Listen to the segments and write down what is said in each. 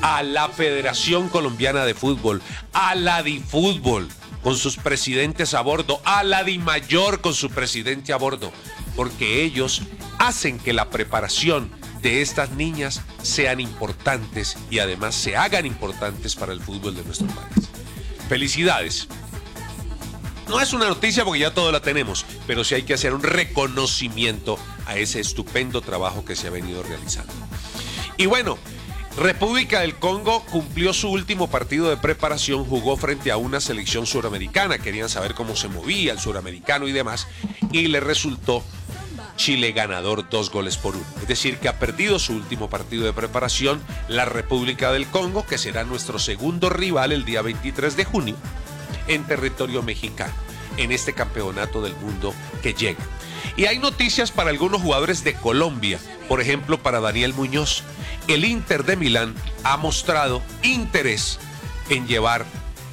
a la Federación Colombiana de Fútbol, a la DiFútbol con sus presidentes a bordo, a la DiMayor con su presidente a bordo, porque ellos hacen que la preparación de estas niñas sean importantes y además se hagan importantes para el fútbol de nuestro país. Felicidades. No es una noticia porque ya todo la tenemos, pero sí hay que hacer un reconocimiento a ese estupendo trabajo que se ha venido realizando. Y bueno, República del Congo cumplió su último partido de preparación, jugó frente a una selección suramericana, querían saber cómo se movía el suramericano y demás, y le resultó Chile ganador 2-1. Es decir, que ha perdido su último partido de preparación la República del Congo, que será nuestro segundo rival el día 23 de junio en territorio mexicano, en este campeonato del mundo que llega. Y hay noticias para algunos jugadores de Colombia, por ejemplo para Daniel Muñoz. El Inter de Milán ha mostrado interés en llevar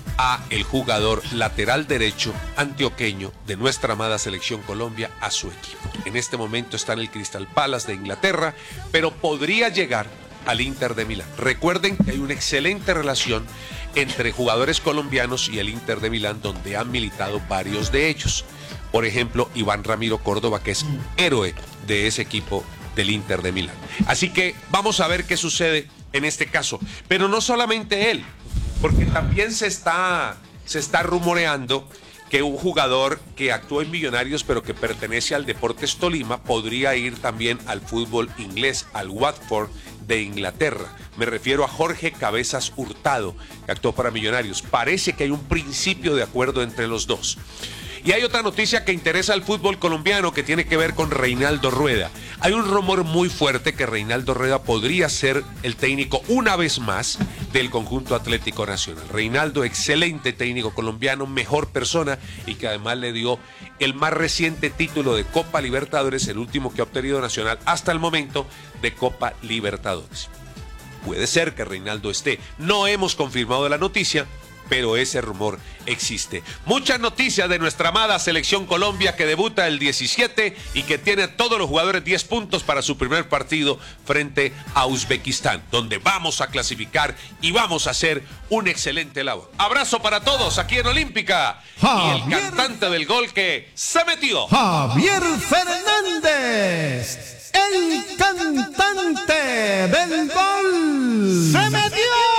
a el jugador lateral derecho antioqueño de nuestra amada selección Colombia a su equipo. En este momento está en el Crystal Palace de Inglaterra, pero podría llegar al Inter de Milán. Recuerden que hay una excelente relación entre jugadores colombianos y el Inter de Milán, donde han militado varios de ellos. Por ejemplo, Iván Ramiro Córdoba, que es héroe de ese equipo del Inter de Milán. Así que vamos a ver qué sucede en este caso. Pero no solamente él, porque también se está rumoreando que un jugador que actuó en Millonarios pero que pertenece al Deportes Tolima podría ir también al fútbol inglés, al Watford de Inglaterra. Me refiero a Jorge Cabezas Hurtado, que actuó para Millonarios. Parece que hay un principio de acuerdo entre los dos. Y hay otra noticia que interesa al fútbol colombiano que tiene que ver con Reinaldo Rueda. Hay un rumor muy fuerte que Reinaldo Rueda podría ser el técnico una vez más del conjunto Atlético Nacional. Reinaldo, excelente técnico colombiano, mejor persona y que además le dio el más reciente título de Copa Libertadores, el último que ha obtenido Nacional hasta el momento de Copa Libertadores. Puede ser que Reinaldo esté. No hemos confirmado la noticia, pero ese rumor existe. Muchas noticias de nuestra amada Selección Colombia que debuta el 17 y que tiene a todos los jugadores 10 puntos para su primer partido frente a Uzbekistán, donde vamos a clasificar y vamos a hacer un excelente labor. Abrazo para todos aquí en Olímpica. Y el cantante del gol que se metió. Javier Fernández, el cantante del gol. ¡Se metió!